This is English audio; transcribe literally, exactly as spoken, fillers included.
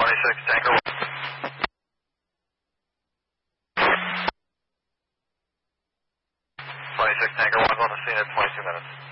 twenty-six, Tanker one. twenty-six, Tanker one's on the scene at twenty-two minutes.